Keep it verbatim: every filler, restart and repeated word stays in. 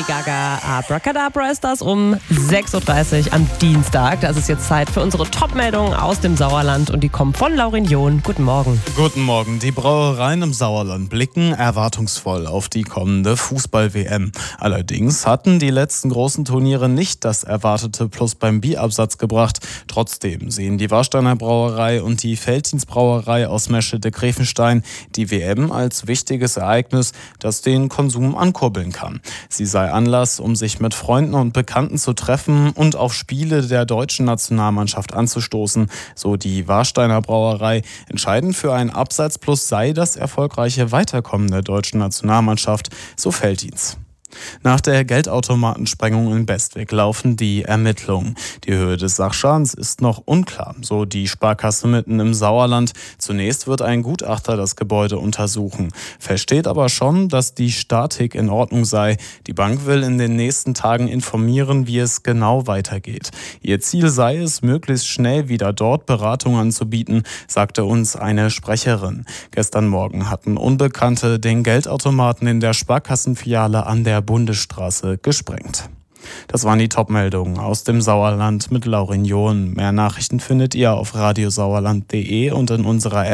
Lady Gaga, Abracadabra ist das um sechs Uhr dreißig am Dienstag. Das ist jetzt Zeit für unsere Top-Meldungen aus dem Sauerland und die kommen von Laurin John. Guten Morgen. Guten Morgen. Die Brauereien im Sauerland blicken erwartungsvoll auf die kommende Fußball-W M. Allerdings hatten die letzten großen Turniere nicht das erwartete Plus beim Bierabsatz gebracht. Trotzdem sehen die Warsteiner Brauerei und die Veltins Brauerei aus Meschede-Grevenstein die W M als wichtiges Ereignis, das den Konsum ankurbeln kann. Sie sei Anlass, um sich mit Freunden und Bekannten zu treffen und auf Spiele der deutschen Nationalmannschaft anzustoßen, so die Warsteiner Brauerei. Entscheidend für einen Absatzplus sei das erfolgreiche Weiterkommen der deutschen Nationalmannschaft, so Veltins. Nach der Geldautomatensprengung in Bestwig laufen die Ermittlungen. Die Höhe des Sachschadens ist noch unklar, so die Sparkasse mitten im Sauerland. Zunächst wird ein Gutachter das Gebäude untersuchen. Fest steht aber schon, dass die Statik in Ordnung sei. Die Bank will in den nächsten Tagen informieren, wie es genau weitergeht. Ihr Ziel sei es, möglichst schnell wieder dort Beratung anzubieten, sagte uns eine Sprecherin. Gestern Morgen hatten Unbekannte den Geldautomaten in der Sparkassenfiliale an der Bundesstraße gesprengt. Das waren die Top-Meldungen aus dem Sauerland mit Laurin John. Mehr Nachrichten findet ihr auf radiosauerland punkt de und in unserer App.